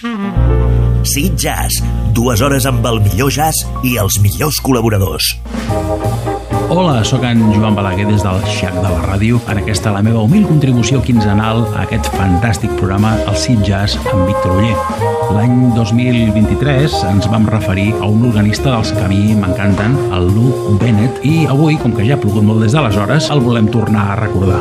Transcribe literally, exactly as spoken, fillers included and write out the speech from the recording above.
Seed Jazz, dues hores amb el millor jazz i els millors col·laboradors. Hola, sóc en Joan Balaguer des del Shack de la ràdio. En aquesta la meva humil contribució quinzenal a aquest fantàstic programa, el Seed Jazz amb Víctor Oller. L'any dos mil vint-i-tres ens vam referir a un organista dels que a mi m'encanten, el Lou Bennett, i avui, com que ja ha plogut molt des d'aleshores, el volem tornar a recordar.